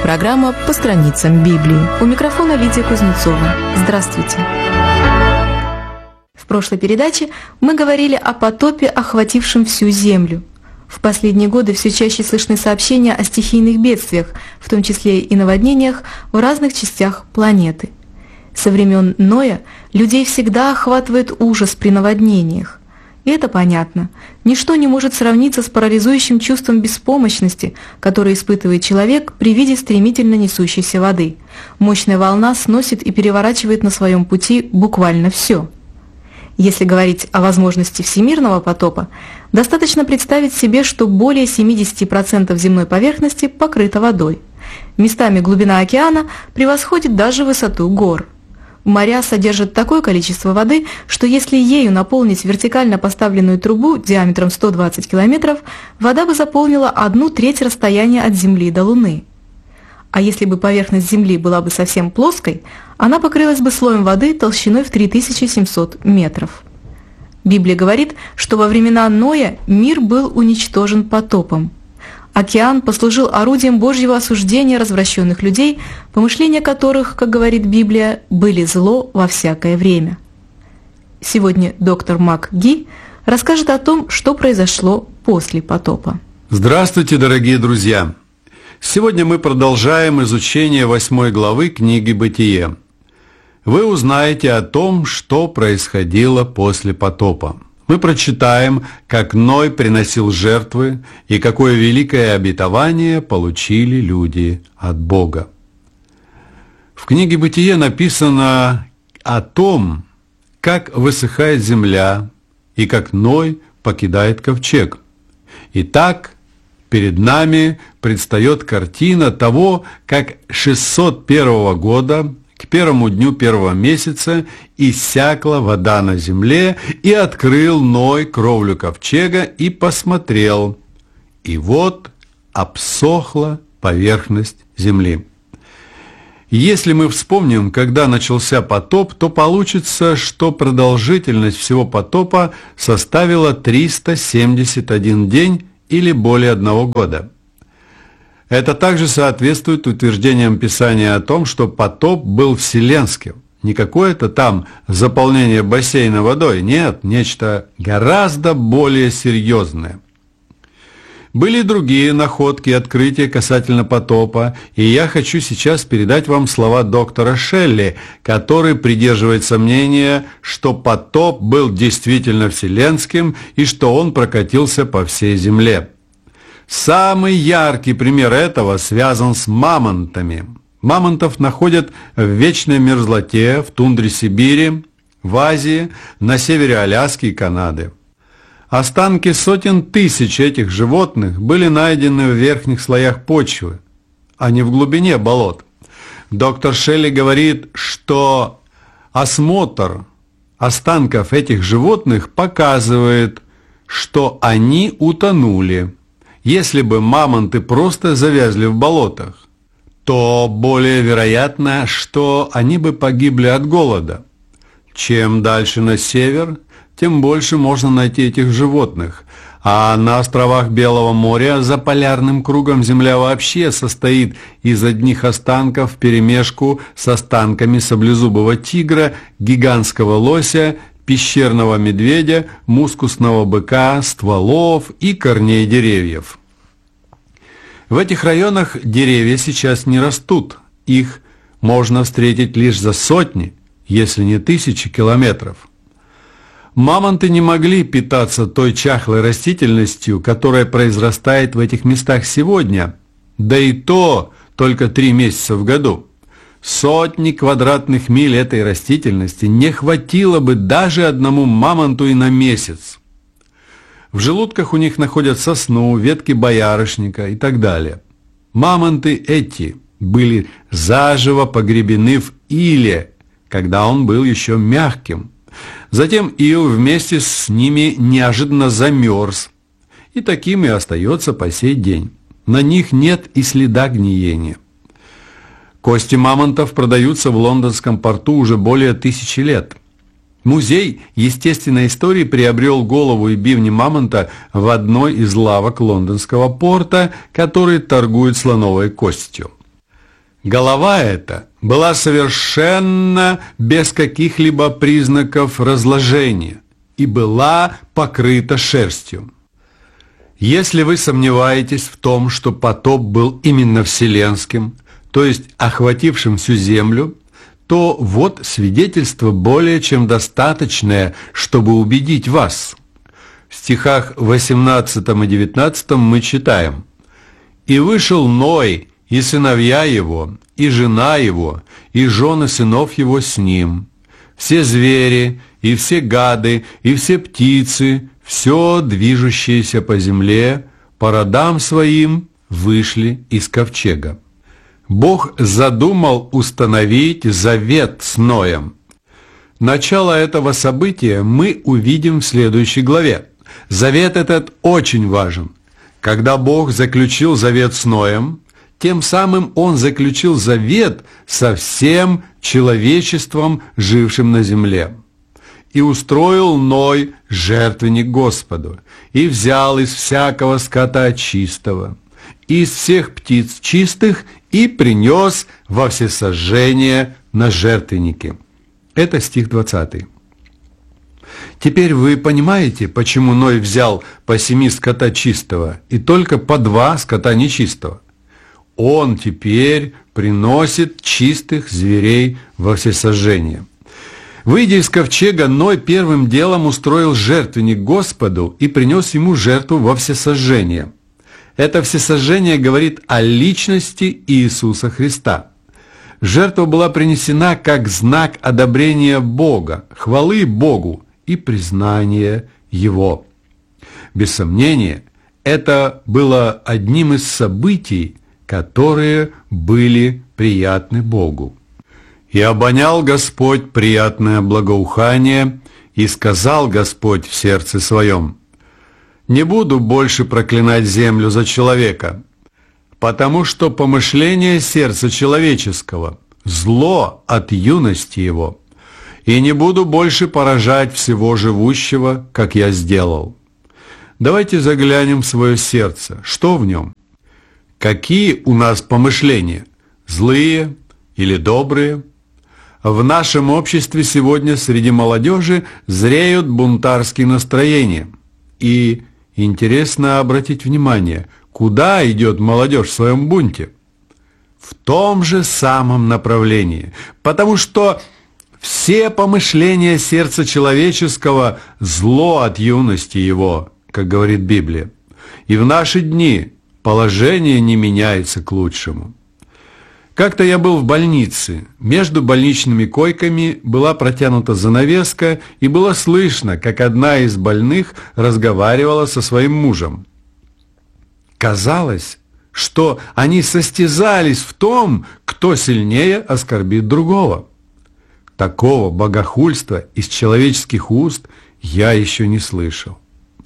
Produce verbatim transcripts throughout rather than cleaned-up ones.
программа «По страницам Библии». У микрофона Лидия Кузнецова. Здравствуйте. В прошлой передаче мы говорили о потопе, охватившем всю Землю. В последние годы все чаще слышны сообщения о стихийных бедствиях, в том числе и наводнениях, в разных частях планеты. Со времен Ноя людей всегда охватывает ужас при наводнениях. И это понятно. Ничто не может сравниться с парализующим чувством беспомощности, которое испытывает человек при виде стремительно несущейся воды. Мощная волна сносит и переворачивает на своем пути буквально все. Если говорить о возможности всемирного потопа, достаточно представить себе, что более семьдесят процентов земной поверхности покрыта водой. Местами глубина океана превосходит даже высоту гор. Моря содержат такое количество воды, что если ею наполнить вертикально поставленную трубу диаметром сто двадцать километров, вода бы заполнила одну треть расстояния от Земли до Луны. А если бы поверхность Земли была бы совсем плоской, она покрылась бы слоем воды толщиной в три тысячи семьсот метров. Библия говорит, что во времена Ноя мир был уничтожен потопом. Океан послужил орудием Божьего осуждения развращенных людей, помышления которых, как говорит Библия, были зло во всякое время. Сегодня доктор Мак Ги расскажет о том, что произошло после потопа. Здравствуйте, дорогие друзья! Сегодня мы продолжаем изучение восьмой главы книги «Бытие». Вы узнаете о том, что происходило после потопа. Мы прочитаем, как Ной приносил жертвы и какое великое обетование получили люди от Бога. В книге «Бытие» написано о том, как высыхает земля и как Ной покидает ковчег. Итак, перед нами предстает картина того, как шестьсот первого года к первому дню первого месяца иссякла вода на земле, и открыл Ной кровлю ковчега и посмотрел, и вот обсохла поверхность земли. Если мы вспомним, когда начался потоп, то получится, что продолжительность всего потопа составила триста семьдесят один день или более одного года. Это также соответствует утверждениям Писания о том, что потоп был вселенским. Не какое-то там заполнение бассейна водой, нет, нечто гораздо более серьезное. Были другие находки и открытия касательно потопа, и я хочу сейчас передать вам слова доктора Шелли, который придерживается мнения, что потоп был действительно вселенским и что он прокатился по всей земле. Самый яркий пример этого связан с мамонтами. Мамонтов находят в вечной мерзлоте в тундре Сибири, в Азии, на севере Аляски и Канады. Останки сотен тысяч этих животных были найдены в верхних слоях почвы, а не в глубине болот. Доктор Шелли говорит, что осмотр останков этих животных показывает, что они утонули. Если бы мамонты просто завязли в болотах, то более вероятно, что они бы погибли от голода. Чем дальше на север, тем больше можно найти этих животных. А на островах Белого моря за полярным кругом Земля вообще состоит из одних останков вперемешку с останками саблезубого тигра, гигантского лося, пещерного медведя, мускусного быка, стволов и корней деревьев. В этих районах деревья сейчас не растут, их можно встретить лишь за сотни, если не тысячи километров. Мамонты не могли питаться той чахлой растительностью, которая произрастает в этих местах сегодня, да и то только три месяца в году. Сотни квадратных миль этой растительности не хватило бы даже одному мамонту и на месяц. В желудках у них находят сосну, ветки боярышника и так далее. Мамонты эти были заживо погребены в иле, когда он был еще мягким. Затем ил вместе с ними неожиданно замерз, и таким и остается по сей день. На них нет и следа гниения. Кости мамонтов продаются в лондонском порту уже более тысячи лет. Музей естественной истории приобрел голову и бивни мамонта в одной из лавок лондонского порта, который торгует слоновой костью. Голова эта была совершенно без каких-либо признаков разложения и была покрыта шерстью. Если вы сомневаетесь в том, что потоп был именно вселенским, то есть охватившим всю землю, то вот свидетельство более чем достаточное, чтобы убедить вас. В стихах восемнадцатом и девятнадцатом мы читаем: «И вышел Ной, и сыновья его, и жена его, и жены сынов его с ним, все звери, и все гады, и все птицы, все движущееся по земле, по родам своим вышли из ковчега». Бог задумал установить завет с Ноем. Начало этого события мы увидим в следующей главе. Завет этот очень важен. Когда Бог заключил завет с Ноем, тем самым Он заключил завет со всем человечеством, жившим на земле. «И устроил Ной жертвенник Господу, и взял из всякого скота чистого, из всех птиц чистых, и принес во всесожжение на жертвеннике». Это стих двадцатый. Теперь вы понимаете, почему Ной взял по семи скота чистого и только по два скота нечистого? Он теперь приносит чистых зверей во всесожжение. Выйдя из ковчега, Ной первым делом устроил жертвенник Господу и принес ему жертву во всесожжение. Это всесожжение говорит о личности Иисуса Христа. Жертва была принесена как знак одобрения Бога, хвалы Богу и признания Его. Без сомнения, это было одним из событий, которые были приятны Богу. «И обонял Господь приятное благоухание, и сказал Господь в сердце своем: не буду больше проклинать землю за человека, потому что помышление сердца человеческого – зло от юности его, и не буду больше поражать всего живущего, как я сделал». Давайте заглянем в свое сердце. Что в нем? Какие у нас помышления? Злые или добрые? В нашем обществе сегодня среди молодежи зреют бунтарские настроения. И интересно обратить внимание, куда идет молодежь в своем бунте? В том же самом направлении, потому что все помышления сердца человеческого – зло от юности его, как говорит Библия. И в наши дни положение не меняется к лучшему. Как-то я был в больнице. Между больничными койками была протянута занавеска, и было слышно, как одна из больных разговаривала со своим мужем. Казалось, что они состязались в том, кто сильнее оскорбит другого. Такого богохульства из человеческих уст я еще не слышал.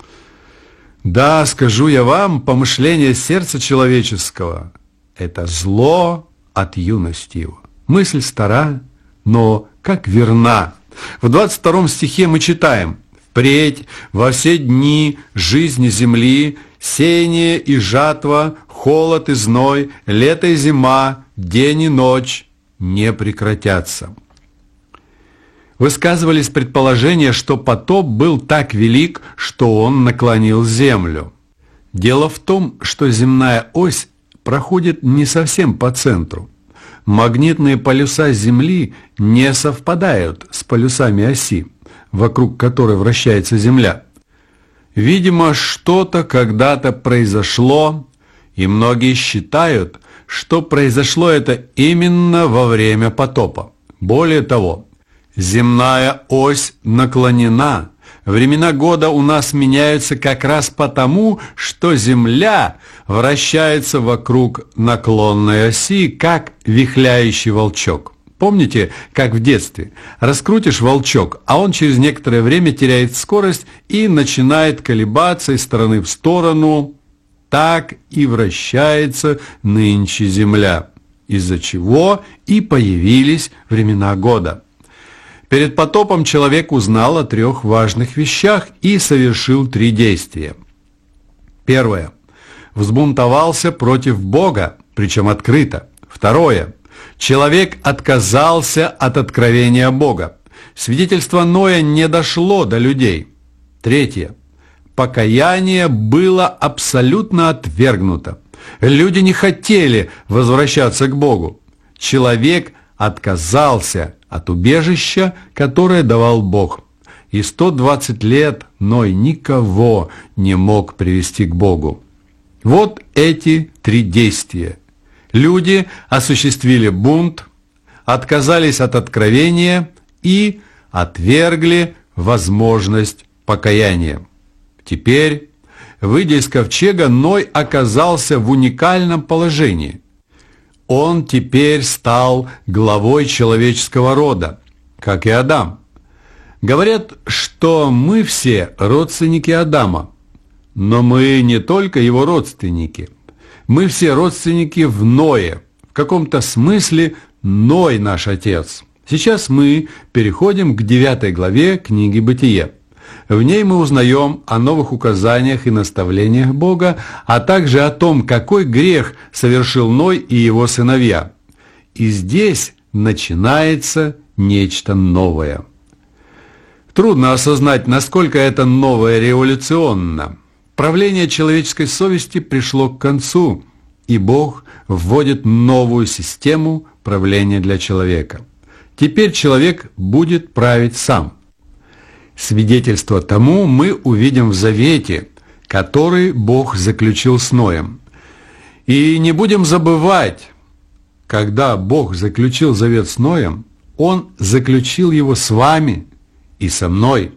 Да, скажу я вам, помышление сердца человеческого – это зло от юности его. Мысль стара, но как верна. В двадцать втором стихе мы читаем: «Впредь во все дни жизни земли сеяние и жатва, холод и зной, лето и зима, день и ночь не прекратятся». Высказывались предположения, что потоп был так велик, что он наклонил землю. Дело в том, что земная ось проходит не совсем по центру. Магнитные полюса Земли не совпадают с полюсами оси, вокруг которой вращается Земля. Видимо, что-то когда-то произошло, и многие считают, что произошло это именно во время потопа. Более того, земная ось наклонена. Времена года у нас меняются как раз потому, что Земля вращается вокруг наклонной оси, как вихляющий волчок. Помните, как в детстве? Раскрутишь волчок, а он через некоторое время теряет скорость и начинает колебаться из стороны в сторону. Так и вращается нынче Земля, из-за чего и появились времена года. Перед потопом человек узнал о трех важных вещах и совершил три действия. Первое. Взбунтовался против Бога, причем открыто. Второе. Человек отказался от откровения Бога. Свидетельство Ноя не дошло до людей. Третье. Покаяние было абсолютно отвергнуто. Люди не хотели возвращаться к Богу. Человек отказался от убежища, которое давал Бог. И сто двадцать лет Ной никого не мог привести к Богу. Вот эти три действия. Люди осуществили бунт, отказались от откровения и отвергли возможность покаяния. Теперь, выйдя из ковчега, Ной оказался в уникальном положении. Он теперь стал главой человеческого рода, как и Адам. Говорят, что мы все родственники Адама, но мы не только его родственники. Мы все родственники в Ное. В каком-то смысле Ной наш отец. Сейчас мы переходим к девятой главе книги «Бытие». В ней мы узнаем о новых указаниях и наставлениях Бога, а также о том, какой грех совершил Ной и его сыновья. И здесь начинается нечто новое. Трудно осознать, насколько это новое революционно. Правление человеческой совести пришло к концу, и Бог вводит новую систему правления для человека. Теперь человек будет править сам. Свидетельство тому мы увидим в завете, который Бог заключил с Ноем. И не будем забывать, когда Бог заключил завет с Ноем, Он заключил его с вами и со мной,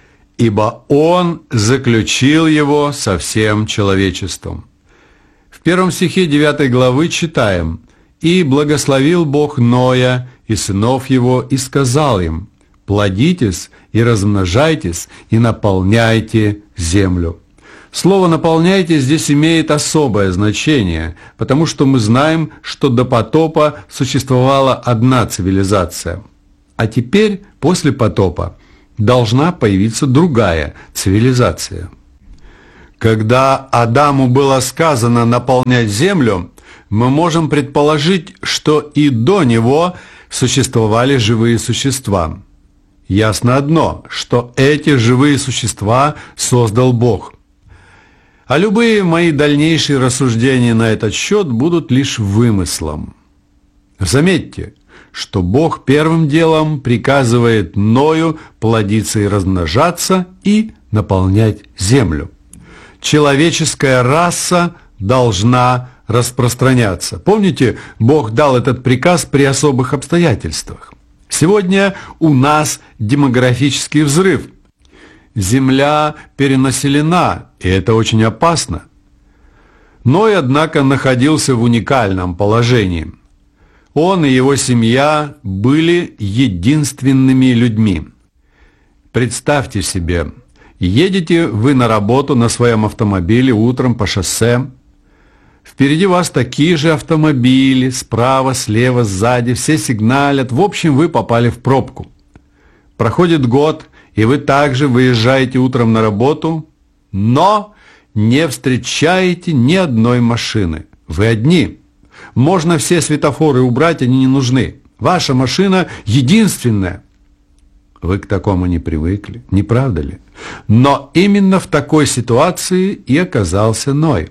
ибо Он заключил его со всем человечеством. В первом стихе девятой главы читаем: «И благословил Бог Ноя и сынов его, и сказал им: плодитесь и размножайтесь, и наполняйте землю». Слово «наполняйте» здесь имеет особое значение, потому что мы знаем, что до потопа существовала одна цивилизация. А теперь, после потопа, должна появиться другая цивилизация. Когда Адаму было сказано наполнять землю, мы можем предположить, что и до него существовали живые существа. Ясно одно, что эти живые существа создал Бог. А любые мои дальнейшие рассуждения на этот счет будут лишь вымыслом. Заметьте, что Бог первым делом приказывает Ною плодиться и размножаться и наполнять землю. Человеческая раса должна распространяться. Помните, Бог дал этот приказ при особых обстоятельствах. Сегодня у нас демографический взрыв. Земля перенаселена, и это очень опасно. Ной, однако, находился в уникальном положении. Он и его семья были единственными людьми. Представьте себе, едете вы на работу на своем автомобиле утром по шоссе. Впереди вас такие же автомобили, справа, слева, сзади, все сигналят. В общем, вы попали в пробку. Проходит год, и вы также выезжаете утром на работу, но не встречаете ни одной машины. Вы одни. Можно все светофоры убрать, они не нужны. Ваша машина единственная. Вы к такому не привыкли, не правда ли? Но именно в такой ситуации и оказался Ной.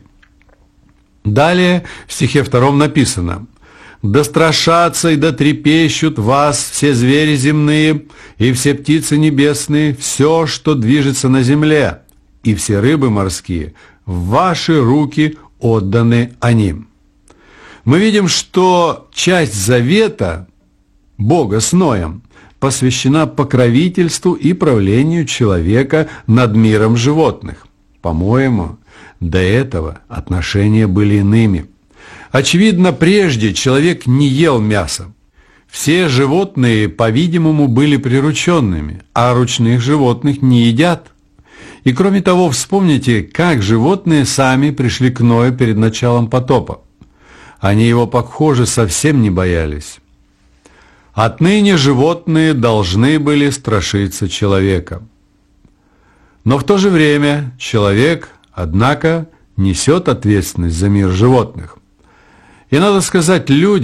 Далее в стихе втором написано: «Да страшатся и да трепещут вас все звери земные, и все птицы небесные, все, что движется на земле, и все рыбы морские, в ваши руки отданы они». Мы видим, что часть завета Бога с Ноем посвящена покровительству и правлению человека над миром животных. По-моему, до этого отношения были иными. Очевидно, прежде человек не ел мясо. Все животные, по-видимому, были прирученными, а ручных животных не едят. И кроме того, вспомните, как животные сами пришли к Ною перед началом потопа. Они его, похоже, совсем не боялись. Отныне животные должны были страшиться человека. Но в то же время человек, однако, несет ответственность за мир животных. И надо сказать, люди,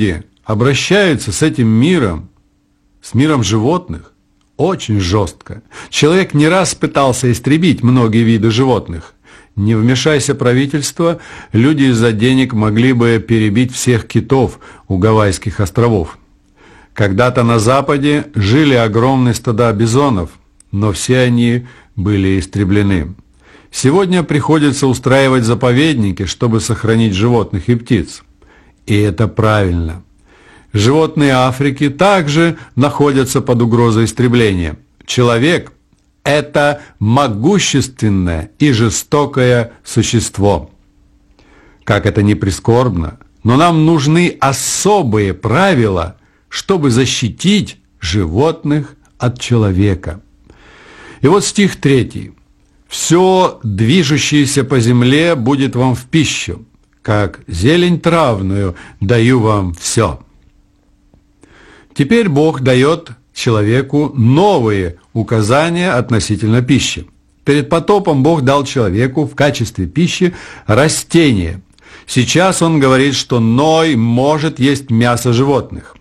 обращаются с этим миром, с миром животных, очень жестко. Человек не раз пытался истребить многие виды животных. Не вмешайся правительство, люди из-за денег могли бы перебить всех китов у Гавайских островов. Когда-то на Западе жили огромные стада бизонов, но все они были истреблены. Сегодня приходится устраивать заповедники, чтобы сохранить животных и птиц. И это правильно. Животные Африки также находятся под угрозой истребления. Человек – это могущественное и жестокое существо. Как это ни прискорбно, но нам нужны особые правила, чтобы защитить животных от человека. И вот стих третий. «Все движущееся по земле будет вам в пищу, как зелень травную даю вам все». Теперь Бог дает человеку новые указания относительно пищи. Перед потопом Бог дал человеку в качестве пищи растения. Сейчас Он говорит, что Ной может есть мясо животных.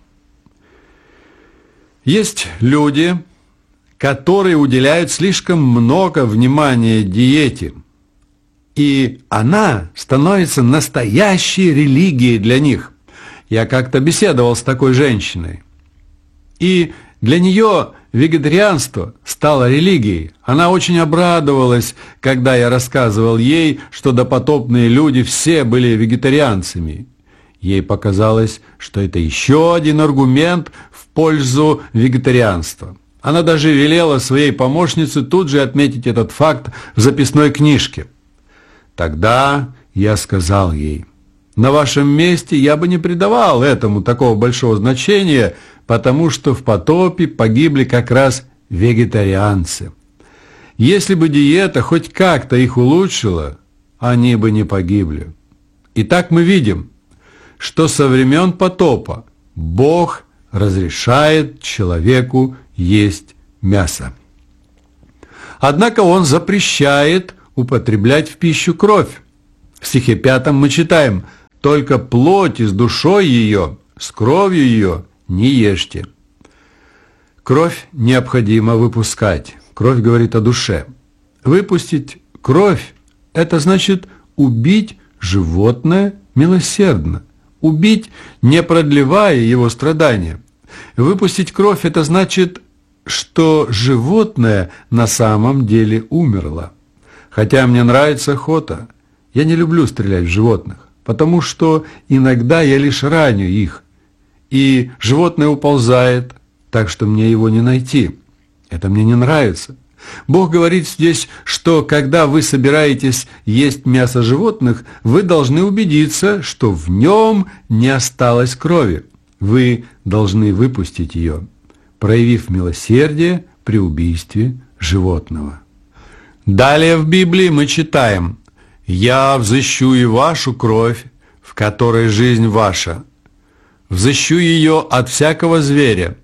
Есть люди, которые уделяют слишком много внимания диете, и она становится настоящей религией для них. Я как-то беседовал с такой женщиной, и для нее вегетарианство стало религией. Она очень обрадовалась, когда я рассказывал ей, что допотопные люди все были вегетарианцами. Ей показалось, что это еще один аргумент в пользу вегетарианства. Она даже велела своей помощнице тут же отметить этот факт в записной книжке. Тогда я сказал ей: на вашем месте я бы не придавал этому такого большого значения, потому что в потопе погибли как раз вегетарианцы. Если бы диета хоть как-то их улучшила, они бы не погибли. Итак, мы видим, что со времен потопа Бог разрешает человеку есть мясо. Однако Он запрещает употреблять в пищу кровь. В стихе пятом мы читаем: «Только плоть с душой ее, с кровью ее не ешьте». Кровь необходимо выпускать. Кровь говорит о душе. Выпустить кровь – это значит убить животное милосердно. Убить, не продлевая его страдания. Выпустить кровь – это значит, что животное на самом деле умерло. Хотя мне нравится охота, я не люблю стрелять в животных, потому что иногда я лишь раню их, и животное уползает, так что мне его не найти. Это мне не нравится. Бог говорит здесь, что когда вы собираетесь есть мясо животных, вы должны убедиться, что в нем не осталось крови. Вы должны выпустить ее, проявив милосердие при убийстве животного. Далее в Библии мы читаем: «Я взыщу и вашу кровь, в которой жизнь ваша. Взыщу ее от всякого зверя.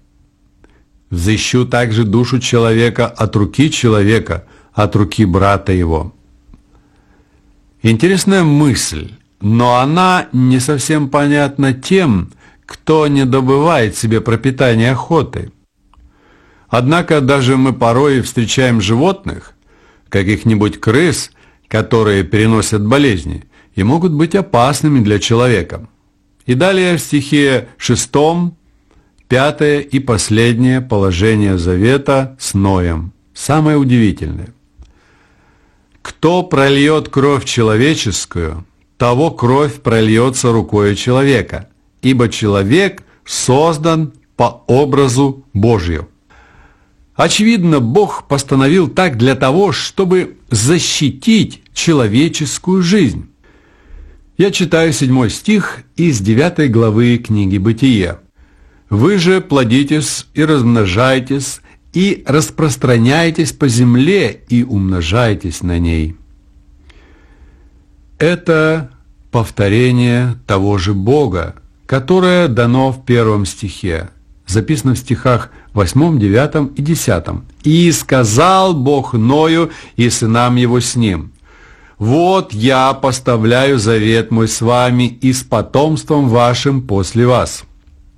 Взыщу также душу человека от руки человека, от руки брата его». Интересная мысль, но она не совсем понятна тем, кто не добывает себе пропитание охотой. Однако даже мы порой встречаем животных, каких-нибудь крыс, которые переносят болезни и могут быть опасными для человека. И далее в стихе шестом, пятое и последнее положение завета с Ноем. Самое удивительное. «Кто прольет кровь человеческую, того кровь прольется рукою человека, ибо человек создан по образу Божию». Очевидно, Бог постановил так для того, чтобы защитить человеческую жизнь. Я читаю седьмой стих из девятой главы книги «Бытие». «Вы же плодитесь и размножайтесь, и распространяйтесь по земле, и умножайтесь на ней». Это повторение того же Бога, которое дано в первом стихе. Записано в стихах восьмом, девятом и десятом. «И сказал Бог Ною и сынам его с ним: вот я поставляю завет мой с вами и с потомством вашим после вас.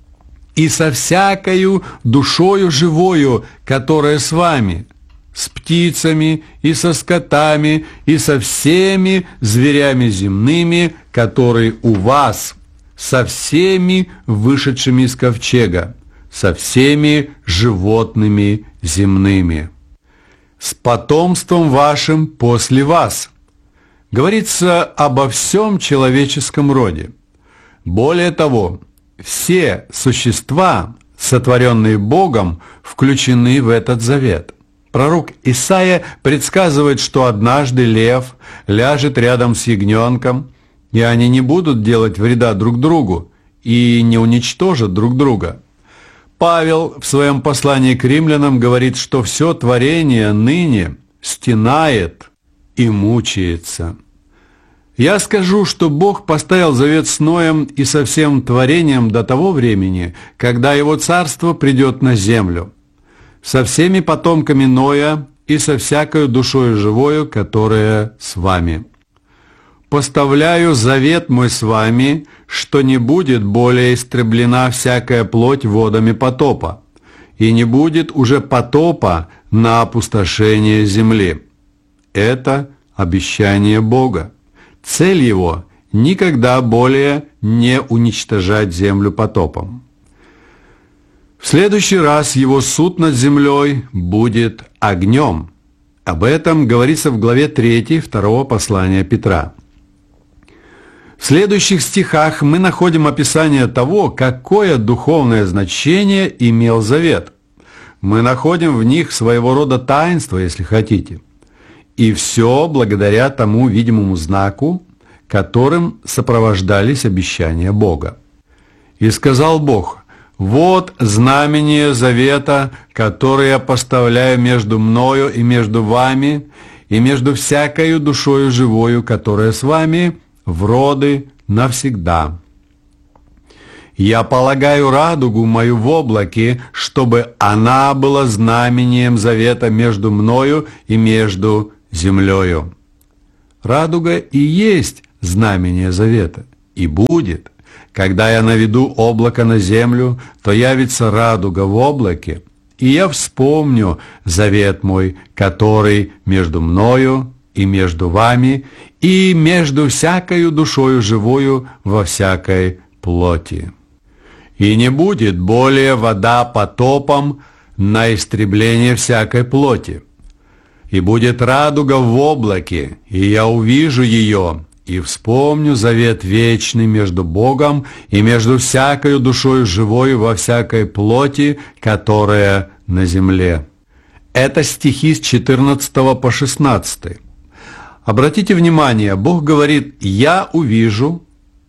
и со всякою душою живою, которая с вами, с птицами и со скотами и со всеми зверями земными, которые у вас, со всеми вышедшими из ковчега, со всеми животными земными, с потомством вашим после вас». Говорится обо всем человеческом роде. Более того, все существа, сотворенные Богом, включены в этот завет. Пророк Исаия предсказывает, что однажды лев ляжет рядом с ягненком, и они не будут делать вреда друг другу и не уничтожат друг друга. Павел в своем послании к римлянам говорит, что все творение ныне стенает и мучается. Я скажу, что Бог поставил завет с Ноем и со всем творением до того времени, когда его царство придет на землю, со всеми потомками Ноя и со всякою душою живою, которая с вами. Поставляю завет мой с вами, что не будет более истреблена всякая плоть водами потопа, и не будет уже потопа на опустошение земли. Это обещание Бога. Цель его – никогда более не уничтожать землю потопом. В следующий раз его суд над землей будет огнем. Об этом говорится в главе третьей второго послания Петра. В следующих стихах мы находим описание того, какое духовное значение имел завет. Мы находим в них своего рода таинство, если хотите. И все благодаря тому видимому знаку, которым сопровождались обещания Бога. «И сказал Бог: вот знамение завета, которое я поставляю между мною и между вами, и между всякою душою живою, которая с вами, в роды навсегда. Я полагаю радугу мою в облаке, чтобы она была знамением завета между мною и между землею». Радуга и есть знамение завета, и будет. Когда я наведу облако на землю, то явится радуга в облаке, и я вспомню завет мой, который между мною и между вами, и между всякою душою живою во всякой плоти. И не будет более вода потопом на истребление всякой плоти. И будет радуга в облаке, и я увижу ее, и вспомню завет вечный между Богом и между всякою душою живою во всякой плоти, которая на земле». Это стихи с четырнадцатого по шестнадцатый. Обратите внимание, Бог говорит: «Я увижу»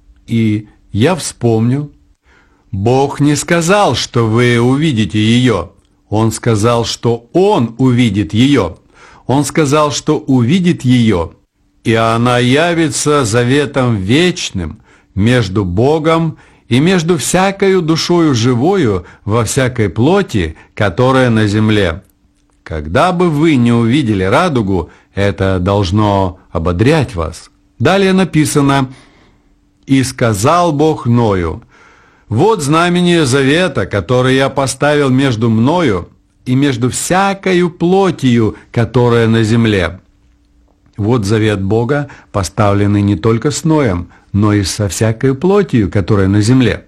и «Я вспомню». Бог не сказал, что вы увидите ее. Он сказал, что Он увидит ее. Он сказал, что увидит ее, и она явится заветом вечным между Богом и между всякою душою живою во всякой плоти, которая на земле. Когда бы вы не увидели радугу, это должно ободрять вас. Далее написано: «И сказал Бог Ною: вот знамение завета, которое я поставил между мною и между всякою плотью, которая на земле». Вот завет Бога, поставленный не только с Ноем, но и со всякой плотью, которая на земле.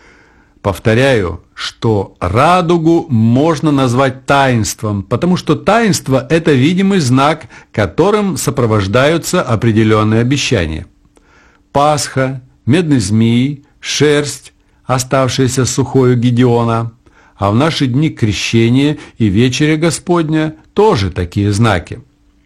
Повторяю, что радугу можно назвать таинством, потому что таинство – это видимый знак, которым сопровождаются определенные обещания. Пасха, медный змей, шерсть, оставшаяся сухой у Гедеона, а в наши дни крещение и вечеря Господня тоже такие знаки.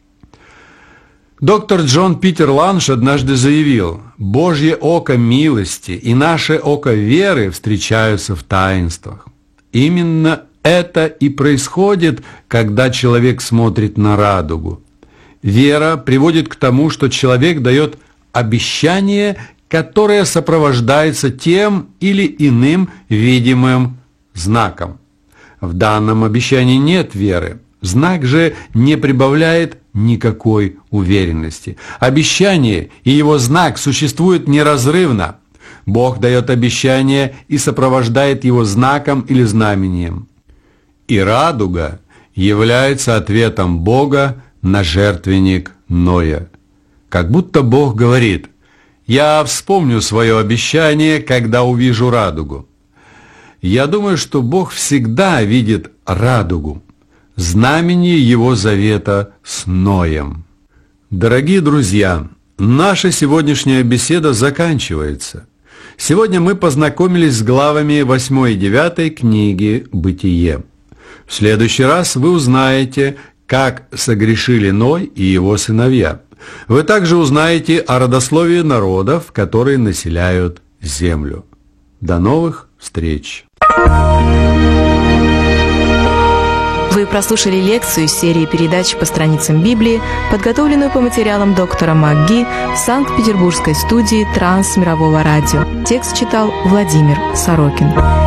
Доктор Джон Питер Ланш однажды заявил: «Божье око милости и наше око веры встречаются в таинствах». Именно это и происходит, когда человек смотрит на радугу. Вера приводит к тому, что человек дает обещание, которое сопровождается тем или иным видимым знаком. В данном обещании нет веры. Знак же не прибавляет никакой уверенности. Обещание и его знак существуют неразрывно. Бог дает обещание и сопровождает его знаком или знамением. И радуга является ответом Бога на жертвенник Ноя. Как будто Бог говорит: «Я вспомню свое обещание, когда увижу радугу». Я думаю, что Бог всегда видит радугу, знамение Его завета с Ноем. Дорогие друзья, наша сегодняшняя беседа заканчивается. Сегодня мы познакомились с главами восьмой и девятой книги «Бытие». В следующий раз вы узнаете, как согрешили Ной и его сыновья. Вы также узнаете о родословии народов, которые населяют землю. До новых встреч! Вы прослушали лекцию из серии передач по страницам Библии, подготовленную по материалам доктора МакГи в Санкт-Петербургской студии Трансмирового радио. Текст читал Владимир Сорокин.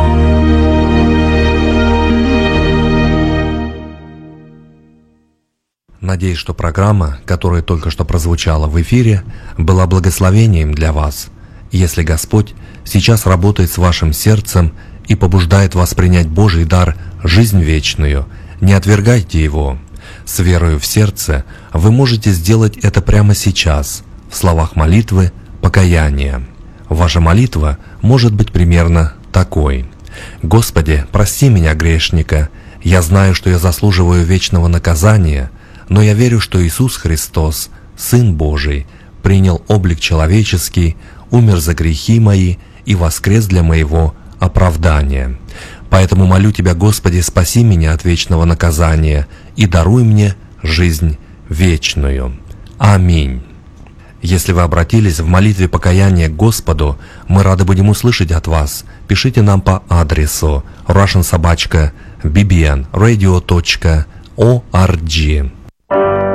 Надеюсь, что программа, которая только что прозвучала в эфире, была благословением для вас. Если Господь сейчас работает с вашим сердцем и побуждает вас принять Божий дар – жизнь вечную, не отвергайте его. С верою в сердце вы можете сделать это прямо сейчас, в словах молитвы покаяния. Ваша молитва может быть примерно такой: «Господи, прости меня, грешника. Я знаю, что я заслуживаю вечного наказания, но я верю, что Иисус Христос, Сын Божий, принял облик человеческий, умер за грехи мои и воскрес для моего оправдания. Поэтому молю Тебя, Господи, спаси меня от вечного наказания и даруй мне жизнь вечную. Аминь». Если вы обратились в молитве покаяния к Господу, мы рады будем услышать от вас. Пишите нам по адресу russian собака би би эн радио точка орг.